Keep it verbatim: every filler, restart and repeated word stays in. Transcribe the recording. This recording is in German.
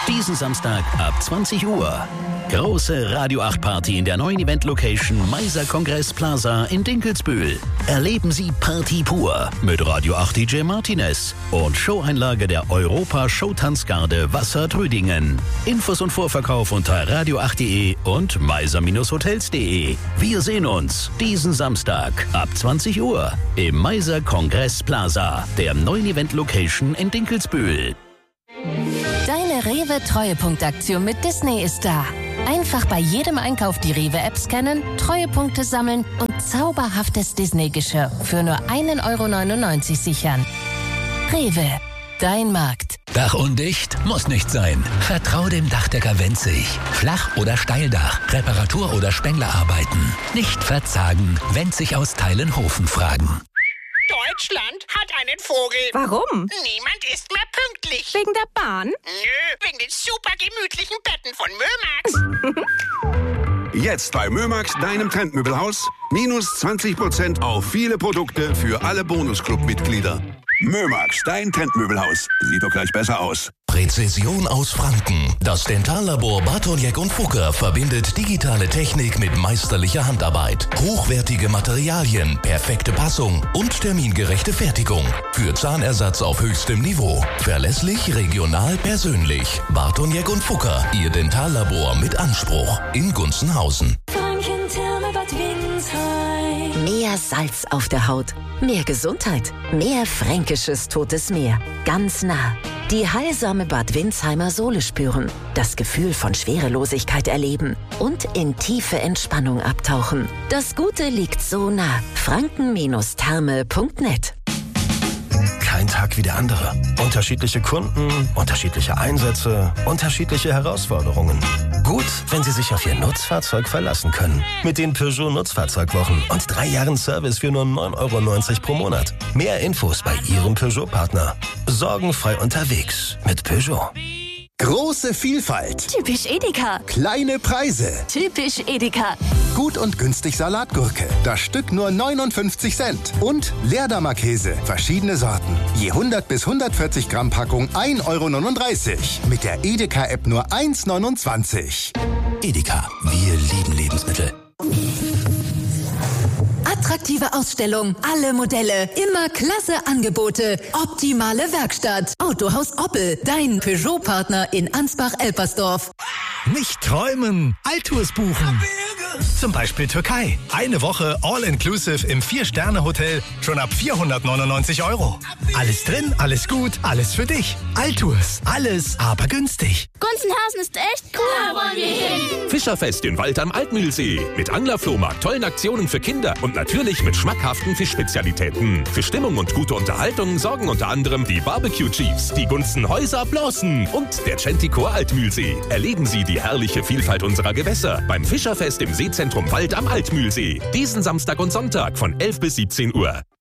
Diesen Samstag ab zwanzig Uhr. Große Radio acht Party in der neuen Event-Location Meiser Kongress Plaza in Dinkelsbühl. Erleben Sie Party pur mit Radio acht D J Martinez und Showeinlage der Europa Showtanzgarde Wasser-Trüdingen. Infos und Vorverkauf unter radio acht punkt de und meiser Hotels punkt de. Wir sehen uns diesen Samstag ab zwanzig Uhr im Meiser Kongress Plaza, der neuen Event-Location in Dinkelsbühl. Deine Rewe-Treuepunktaktion mit Disney ist da. Einfach bei jedem Einkauf die Rewe-App scannen, Treuepunkte sammeln und zauberhaftes Disney-Geschirr für nur ein Euro neunundneunzig sichern. Rewe, dein Markt. Dach undicht? Muss nicht sein. Vertrau dem Dachdecker Wenzig. Flach- oder Steildach, Reparatur- oder Spenglerarbeiten. Nicht verzagen. Wenzig aus Teilenhofen fragen. Deutschland hat einen Vogel. Warum? Niemand ist mehr pünktlich. Wegen der Bahn? Nö, wegen den super gemütlichen Betten von Mömax. Jetzt bei Mömax, deinem Trendmöbelhaus, minus zwanzig Prozent auf viele Produkte für alle Bonusclub-Mitglieder. Mömax, dein Trendmöbelhaus. Sieht doch gleich besser aus. Präzision aus Franken. Das Dentallabor Bartoniek und Fucker verbindet digitale Technik mit meisterlicher Handarbeit. Hochwertige Materialien, perfekte Passung und termingerechte Fertigung. Für Zahnersatz auf höchstem Niveau. Verlässlich, regional, persönlich. Bartoniek und Fucker, Ihr Dentallabor mit Anspruch. In Gunzenhausen. Mehr Salz auf der Haut, mehr Gesundheit, mehr fränkisches Totes Meer. Ganz nah. Die heilsame Bad Windsheimer Sohle spüren, das Gefühl von Schwerelosigkeit erleben und in tiefe Entspannung abtauchen. Das Gute liegt so nah. franken Therme punkt net. Kein Tag wie der andere. Unterschiedliche Kunden, unterschiedliche Einsätze, unterschiedliche Herausforderungen. Gut, wenn Sie sich auf Ihr Nutzfahrzeug verlassen können. Mit den Peugeot Nutzfahrzeugwochen und drei Jahren Service für nur neun Euro neunzig pro Monat. Mehr Infos bei Ihrem Peugeot-Partner. Sorgenfrei unterwegs mit Peugeot. Große Vielfalt. Typisch Edeka. Kleine Preise. Typisch Edeka. Gut und günstig Salatgurke. Das Stück nur neunundfünfzig Cent. Und Leerdammer Käse. Verschiedene Sorten. Je hundert bis hundertvierzig Gramm Packung ein Euro neununddreißig. Mit der Edeka-App nur eins neunundzwanzig. Edeka. Wir lieben Lebensmittel. Attraktive Ausstellung, alle Modelle, immer klasse Angebote, optimale Werkstatt. Autohaus Oppel, dein Peugeot-Partner in Ansbach-Elpersdorf. Nicht träumen, Altours buchen. Zum Beispiel Türkei. Eine Woche All-Inclusive im Vier-Sterne-Hotel, schon ab vierhundertneunundneunzig Euro. Alles drin, alles gut, alles für dich. Altours, alles, aber günstig. Gunzenhausen ist echt cool. Da wollen wir hin. Fischerfest in Wald am Altmühlsee. Mit Anglerflohmarkt, tollen Aktionen für Kinder und natürlich mit schmackhaften Fischspezialitäten. Für Stimmung und gute Unterhaltung sorgen unter anderem die Barbecue Chiefs, die Gunzenhäuser Blossen und der Centicor Altmühlsee. Erleben Sie die herrliche Vielfalt unserer Gewässer beim Fischerfest im Seezentrum Wald am Altmühlsee. Diesen Samstag und Sonntag von elf bis siebzehn Uhr.